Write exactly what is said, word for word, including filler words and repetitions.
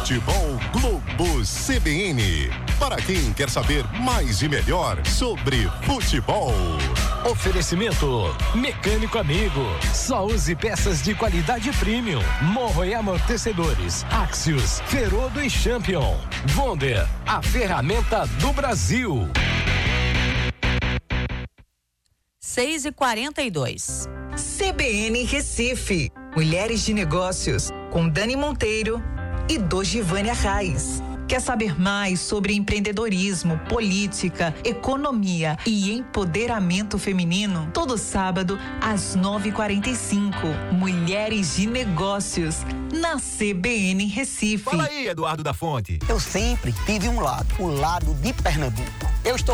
Futebol Globo C B N. Para quem quer saber mais e melhor sobre futebol. Oferecimento Mecânico Amigo. Só use peças de qualidade premium. Morro e amortecedores. Axios, Ferodo e Champion. Wonder, a ferramenta do Brasil. seis e quarenta e dois. C B N Recife. Mulheres de Negócios, com Dani Monteiro e Dogivânia Reis. Quer saber mais sobre empreendedorismo, política, economia e empoderamento feminino? Todo sábado, às nove e quarenta e cinco. Mulheres de Negócios, na C B N Recife. Fala aí, Eduardo da Fonte. Eu sempre tive um lado, o lado de Pernambuco. Eu estou